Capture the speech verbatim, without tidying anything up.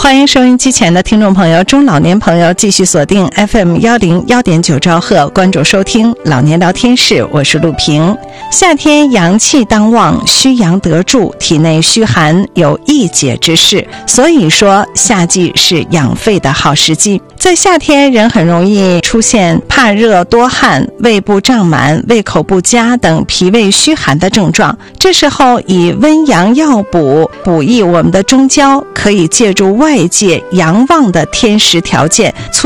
欢迎收音机前的听众朋友、中老年朋友继续锁定 F M 一零一点九兆赫，关注收听老年聊天室，我是陆平。夏天阳气当旺，虚阳得助，体内虚寒有易解之势，所以说夏季是养肺的好时机。在夏天，人很容易出现怕热多汗、胃部胀满、胃口不佳等脾胃虚寒的症状，这时候以温阳药补补益我们的中焦，可以借助外界阳旺的天时条件，促